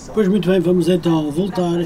Pois muito bem, vamos então voltar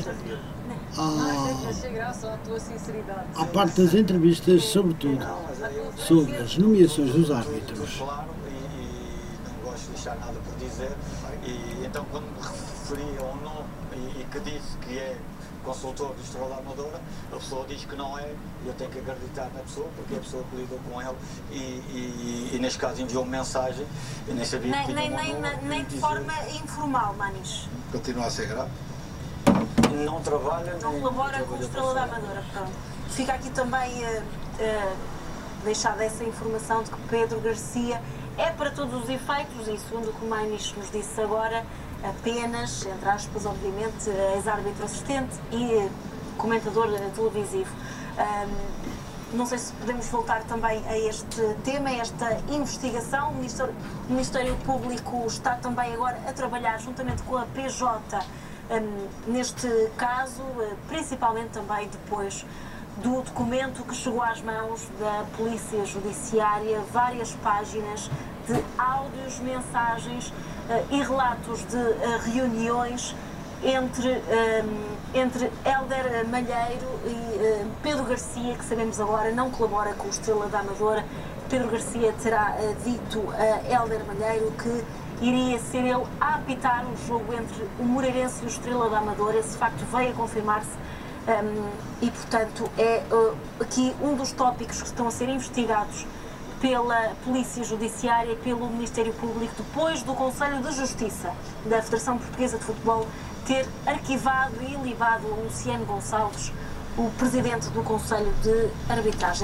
à parte das entrevistas, sobretudo sobre as nomeações dos árbitros. Claro, e não gosto de deixar nada por dizer, e então quando me referi a um nome e que disse que é consultor do Estrela da Amadora, a pessoa diz que não é, eu tenho que acreditar na pessoa, porque é a pessoa que lidou com ele e neste caso enviou-me mensagem, eu nem sabia que tinha nem de forma informal, Manis. Continua a ser grave? Não trabalha, não colabora com o Estrela da Amadora. Pronto. Fica aqui também deixada essa informação de que Pedro Garcia é, para todos os efeitos, e segundo o que o Manis nos disse agora, apenas, entre aspas, obviamente, ex-árbitro assistente e comentador televisivo. Não sei se podemos voltar também a este tema, a esta investigação. O Ministério Público está também agora a trabalhar juntamente com a PJ neste caso, principalmente também depois do documento que chegou às mãos da Polícia Judiciária, várias páginas de áudios, mensagens e relatos de reuniões entre Hélder Malheiro e Pedro Garcia, que sabemos agora não colabora com o Estrela da Amadora. Pedro Garcia terá dito a Hélder Malheiro que iria ser ele a apitar o jogo entre o Moreirense e o Estrela da Amadora. Esse facto veio a confirmar-se e, portanto, é aqui um dos tópicos que estão a ser investigados pela Polícia Judiciária e pelo Ministério Público, depois do Conselho de Justiça da Federação Portuguesa de Futebol ter arquivado e ilibado a Luciano Gonçalves, o presidente do Conselho de Arbitragem.